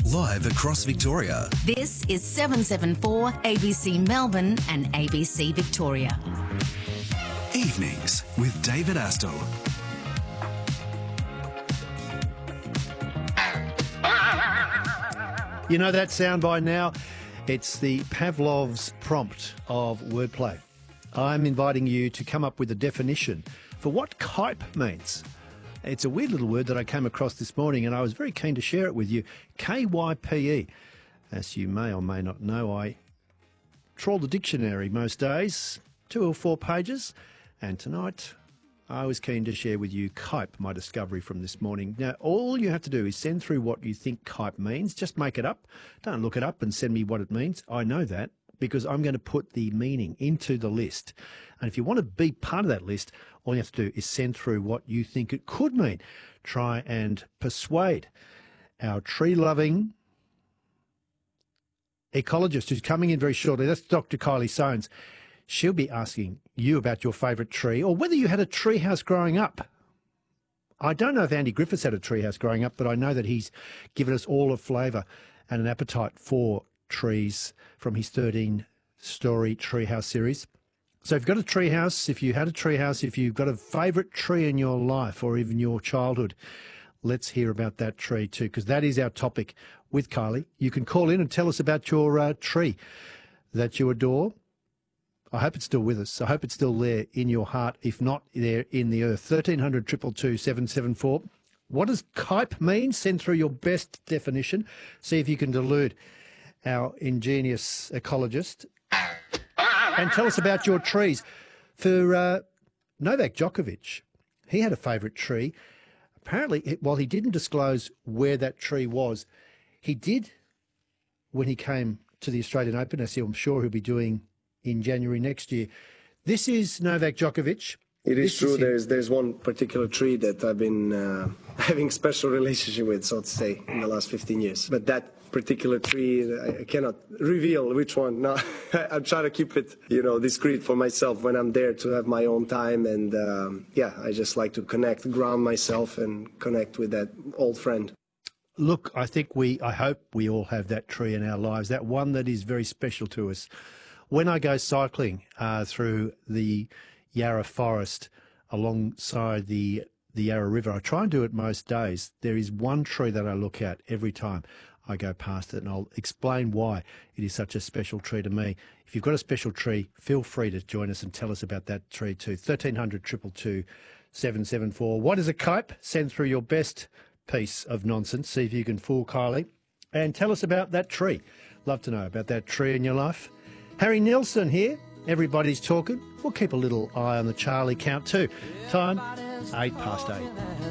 live across Victoria. This is 774 ABC Melbourne and ABC Victoria. Evenings with David Astle. You know that sound by now? It's the Pavlov's prompt of wordplay. I'm inviting you to come up with a definition for what kype means. It's a weird little word that I came across this morning and I was very keen to share it with you. K-Y-P-E. As you may or may not know, I trawl the dictionary most days, 2 or 4 pages, and tonight I was keen to share with you kype, my discovery from this morning. Now, all you have to do is send through what you think kype means. Just make it up. Don't look it up and send me what it means. I know that because I'm going to put the meaning into the list. And if you want to be part of that list, all you have to do is send through what you think it could mean. Try and persuade our tree-loving ecologist who's coming in very shortly. That's Dr. Kylie Soanes. She'll be asking you about your favourite tree or whether you had a treehouse growing up. I don't know if Andy Griffiths had a treehouse growing up, but I know that he's given us all a flavour and an appetite for trees from his 13-story treehouse series. So if you've got a treehouse, if you had a treehouse, if you've got a favourite tree in your life or even your childhood, let's hear about that tree too, because that is our topic with Kylie. You can call in and tell us about your tree that you adore. I hope it's still with us. I hope it's still there in your heart, if not there in the earth. 1300 222 774. What does kype mean? Send through your best definition. See if you can delude our ingenious ecologist. And tell us about your trees. For Novak Djokovic, he had a favourite tree. Apparently, while he didn't disclose where that tree was, he did when he came to the Australian Open, as I'm sure he'll be doing in January next year. This is Novak Djokovic. It is true. There's one particular tree that I've been having special relationship with, so to say, in the last 15 years. But that particular tree, I cannot reveal which one. No, I'm trying to keep it, discreet for myself when I'm there to have my own time. And I just like to connect, ground myself, and connect with that old friend. Look, I hope we all have that tree in our lives, that one that is very special to us. When I go cycling through the Yarra Forest alongside the Yarra River, I try and do it most days. There is one tree that I look at every time I go past it, and I'll explain why it is such a special tree to me. If you've got a special tree, feel free to join us and tell us about that tree too. 1300 222 774. What is a kype? Send through your best piece of nonsense. See if you can fool Kylie. And tell us about that tree. Love to know about that tree in your life. Harry Nilsson here. Everybody's talking. We'll keep a little eye on the Charlie count too. Time, 8 past 8.